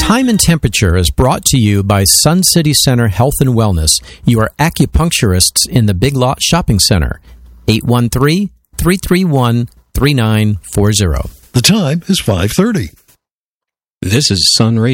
Time and Temperature is brought to you by Sun City Center Health and Wellness, your acupuncturists in the Big Lot Shopping Center. 813-331-3940. The time is 5:30. This is Sun Radio.